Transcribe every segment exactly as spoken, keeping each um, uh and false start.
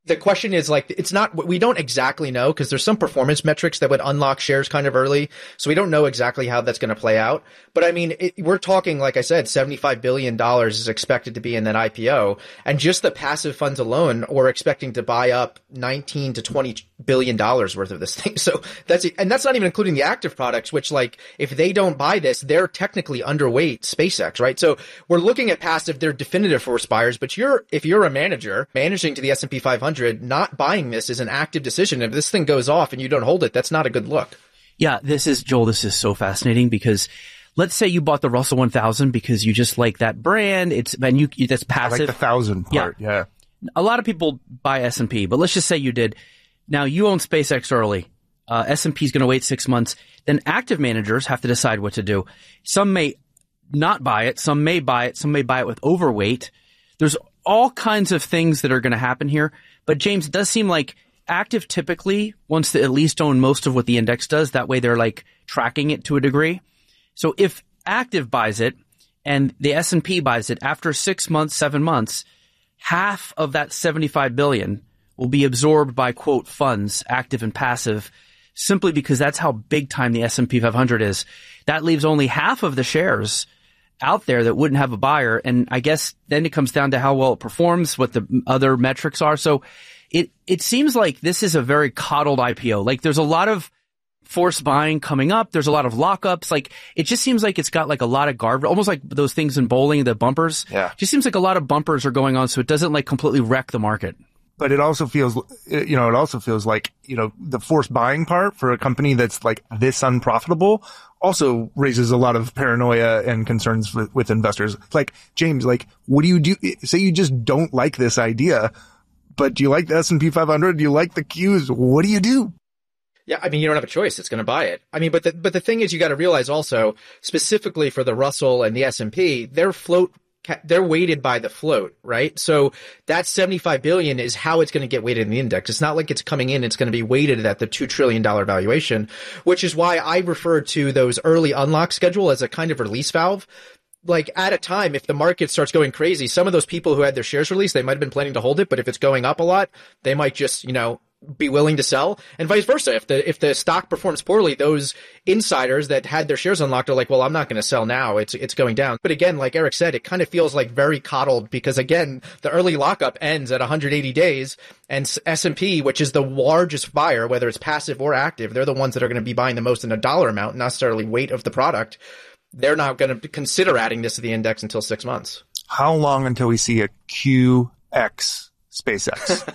The question is like, it's not, we don't exactly know because there's some performance metrics that would unlock shares kind of early. So we don't know exactly how that's going to play out. But I mean, it, we're talking, like I said, seventy-five billion dollars is expected to be in that I P O. And just the passive funds alone, we're expecting to buy up nineteen to twenty billion dollars worth of this thing. So that's, and that's not even including the active products, which like, if they don't buy this, they're technically underweight SpaceX, right? So we're looking at passive, they're definitive force buyers, but you're, if you're a manager managing to the S and P five hundred, not buying this is an active decision. If this thing goes off and you don't hold it, that's not a good look. Yeah, this is, Joel, this is so fascinating because let's say you bought the Russell one thousand because you just like that brand. It's, and you, that's passive. I like the thousand part. Yeah. yeah. A lot of people buy S and P, but let's just say you did. Now you own SpaceX early. Uh, S and P is going to wait six months. Then active managers have to decide what to do. Some may not buy it. Some may buy it. Some may buy it with overweight. There's all kinds of things that are going to happen here. But James, it does seem like active typically wants to at least own most of what the index does. That way they're like tracking it to a degree. So if active buys it and the S and P buys it after six months, seven months, half of that seventy-five billion will be absorbed by quote funds, active and passive, simply because that's how big time the S and P five hundred is. That leaves only half of the shares out there that wouldn't have a buyer. And I guess then it comes down to how well it performs, what the other metrics are. So it, it seems like this is a very coddled I P O. Like there's a lot of forced buying coming up. There's a lot of lockups. Like it just seems like it's got like a lot of guard, almost like those things in bowling, the bumpers. Yeah. It just seems like a lot of bumpers are going on. So it doesn't like completely wreck the market. But it also feels, you know, it also feels like, you know, the forced buying part for a company that's like this unprofitable also raises a lot of paranoia and concerns with, with investors. Like, James, like, what do you do? Say you just don't like this idea, but do you like the S and P five hundred? Do you like the Qs? What do you do? Yeah, I mean, you don't have a choice. It's going to buy it. I mean, but the, but the thing is, you got to realize also, specifically for the Russell and the S and P, their float, they're weighted by the float, right? So that seventy-five billion is how it's going to get weighted in the index. It's not like it's coming in. It's going to be weighted at the two trillion dollars valuation, which is why I refer to those early unlock schedule as a kind of release valve. Like at a time, if the market starts going crazy, some of those people who had their shares released, they might have been planning to hold it, but if it's going up a lot, they might just, you know, be willing to sell, and vice versa. If the if the stock performs poorly, those insiders that had their shares unlocked are like, well, I'm not going to sell now. It's it's going down. But again, like Eric said, it kind of feels like very coddled because again, the early lockup ends at one hundred eighty days, and S and P, which is the largest buyer, whether it's passive or active, they're the ones that are going to be buying the most in a dollar amount, not necessarily weight of the product. They're not going to consider adding this to the index until six months. How long until we see a Q X SpaceX?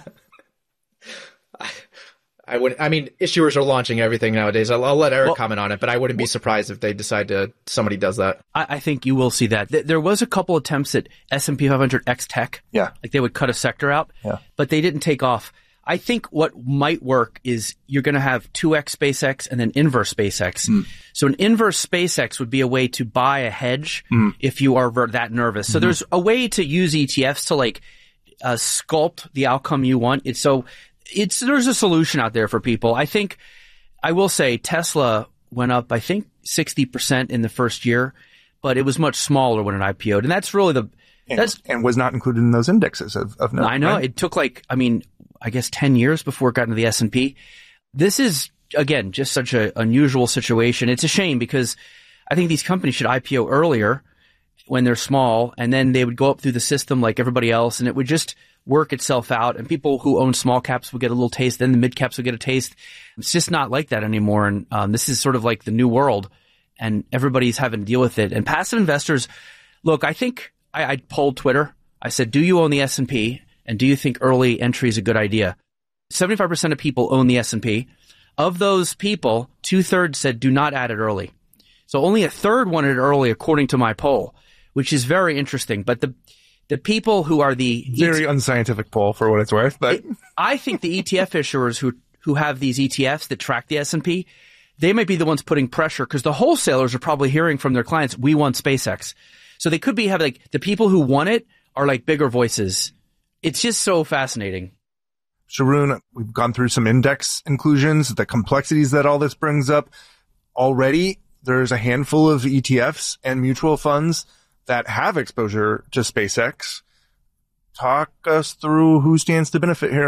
I, I would. I mean, issuers are launching everything nowadays. I'll, I'll let Eric well, comment on it, but I wouldn't be surprised if they decide to. Somebody does that. I, I think you will see that. There was a couple attempts at S and P five hundred X Tech. Yeah, like they would cut a sector out. Yeah, but they didn't take off. I think what might work is you're going to have two X SpaceX and then inverse SpaceX. Mm. So an inverse SpaceX would be a way to buy a hedge mm. if you are that nervous. Mm-hmm. So there's a way to use E T Fs to like uh, sculpt the outcome you want. It's so. It's, there's a solution out there for people. I think, I will say Tesla went up, I think sixty percent in the first year, but it was much smaller when it I P O'd. And that's really the, and, that's, and was not included in those indexes of, of note. I know. Right? It took like, I mean, I guess ten years before it got into the S and P. This is, again, just such an unusual situation. It's a shame because I think these companies should I P O earlier when they're small, and then they would go up through the system like everybody else, and it would just work itself out, and people who own small caps will get a little taste, then the mid caps will get a taste. It's just not like that anymore, and um, this is sort of like the new world, and everybody's having to deal with it. And passive investors, look, I think I, I polled Twitter. I said, do you own the S and P, and do you think early entry is a good idea? seventy-five percent of people own the S and P. Of those people, two-thirds said do not add it early. So only a third wanted it early according to my poll, which is very interesting. But the The people who are the very E T F, unscientific poll for what it's worth, but it, I think the E T F issuers who who have these E T Fs that track the S and P, they might be the ones putting pressure because the wholesalers are probably hearing from their clients, "We want SpaceX," so they could be having like the people who want it are like bigger voices. It's just so fascinating. Sharon, we've gone through some index inclusions, the complexities that all this brings up. Already, there's a handful of E T Fs and mutual funds that have exposure to SpaceX. Talk us through who stands to benefit here.